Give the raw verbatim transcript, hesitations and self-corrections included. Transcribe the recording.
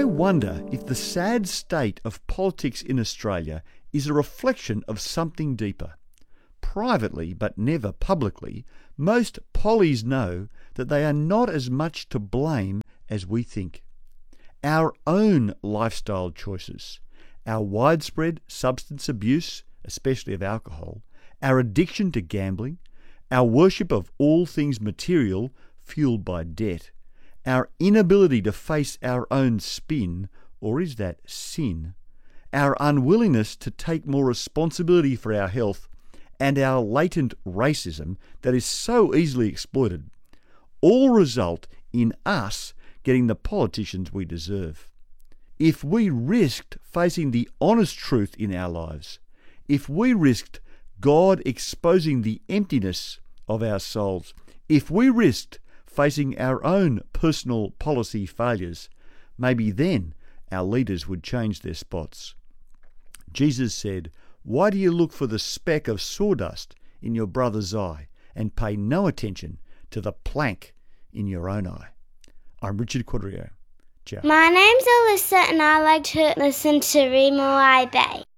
I wonder if the sad state of politics in Australia is a reflection of something deeper. Privately, but never publicly, most pollies know that they are not as much to blame as we think. Our own lifestyle choices, our widespread substance abuse, especially of alcohol, our addiction to gambling, our worship of all things material fueled by debt, our inability to face our own spin, or is that sin, our unwillingness to take more responsibility for our health, and our latent racism that is so easily exploited, all result in us getting the politicians we deserve. If we risked facing the honest truth in our lives, if we risked God exposing the emptiness of our souls, if we risked facing our own personal policy failures, maybe then our leaders would change their spots. Jesus said, "Why do you look for the speck of sawdust in your brother's eye and pay no attention to the plank in your own eye?" I'm Richard Quadrio. Ciao. My name's Alyssa and I like to listen to Remo I Bay.